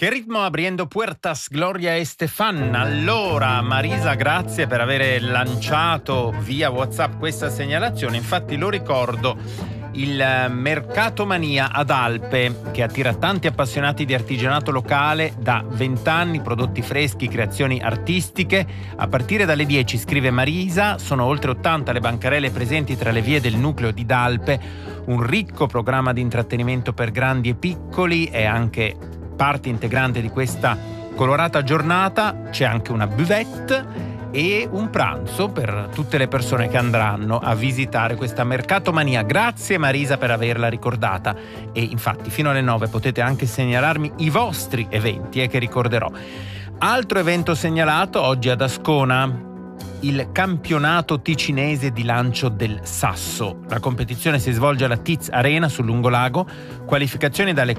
Che ritmo abriendo puertas, Gloria Estefan. Allora, Marisa, grazie per aver lanciato via WhatsApp questa segnalazione. Infatti lo ricordo, il Mercatomania ad Alpe, che attira tanti appassionati di artigianato locale da 20 anni, prodotti freschi, creazioni artistiche. A partire dalle 10, scrive Marisa, sono oltre 80 le bancarelle presenti tra le vie del nucleo di Dalpe. Un ricco programma di intrattenimento per grandi e piccoli è anche parte integrante di questa colorata giornata. C'è anche una buvette e un pranzo per tutte le persone che andranno a visitare questa Mercatomania. Grazie Marisa per averla ricordata, e infatti fino alle 9 potete anche segnalarmi i vostri eventi che ricorderò. Altro evento segnalato oggi ad Ascona, il campionato ticinese di lancio del sasso. La competizione si svolge alla Tiz Arena sul Lungolago, qualificazioni dalle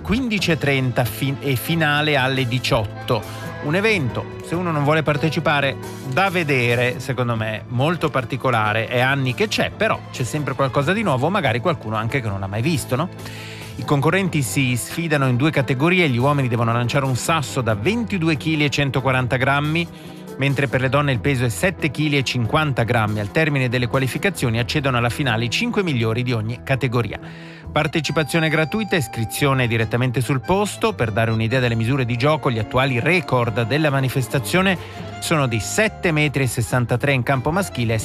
15:30 e finale alle 18. Un evento, se uno non vuole partecipare, da vedere, secondo me, molto particolare. È anni che c'è, però c'è sempre qualcosa di nuovo, magari qualcuno anche che non l'ha mai visto, no? I concorrenti si sfidano in 2 categorie. Gli uomini devono lanciare un sasso da 22 kg e 140 grammi, mentre per le donne il peso è 7 kg e 50 grammi. Al termine delle qualificazioni accedono alla finale i 5 migliori di ogni categoria. Partecipazione gratuita, iscrizione direttamente sul posto. Per dare un'idea delle misure di gioco, gli attuali record della manifestazione sono di 7,63 m in campo maschile e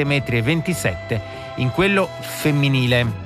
7,27 m in quello femminile.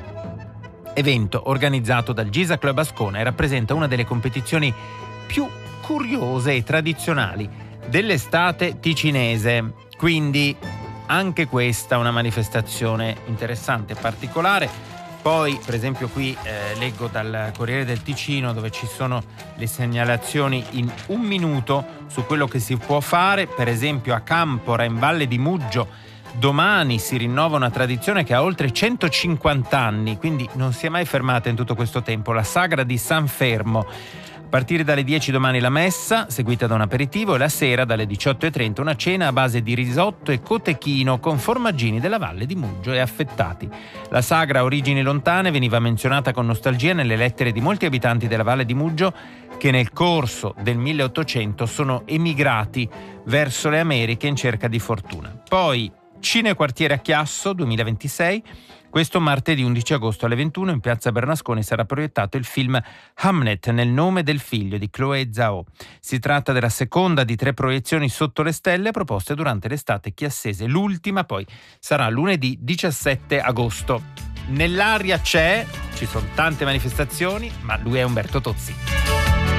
Evento organizzato dal Gisa Club Ascona e rappresenta una delle competizioni più curiose e tradizionali dell'estate ticinese. Quindi anche questa una manifestazione interessante e particolare. Poi per esempio qui leggo dal Corriere del Ticino, dove ci sono le segnalazioni in un minuto su quello che si può fare. Per esempio a Campora, in Valle di Muggio, domani si rinnova una tradizione che ha oltre 150 anni, quindi non si è mai fermata in tutto questo tempo, la sagra di San Fermo. A partire dalle 10 domani la messa, seguita da un aperitivo, e la sera dalle 18:30 una cena a base di risotto e cotechino con formaggini della Valle di Muggio e affettati. La sagra ha origini lontane, veniva menzionata con nostalgia nelle lettere di molti abitanti della Valle di Muggio che nel corso del 1800 sono emigrati verso le Americhe in cerca di fortuna. Poi Cinequartiere a Chiasso 2026. Questo martedì 11 agosto alle 21 in piazza Bernasconi sarà proiettato il film Hamnet nel nome del figlio di Chloé Zhao. Si tratta della seconda di 3 proiezioni sotto le stelle proposte durante l'estate chiassese. L'ultima poi sarà lunedì 17 agosto. Nell'aria ci sono tante manifestazioni, ma lui è Umberto Tozzi.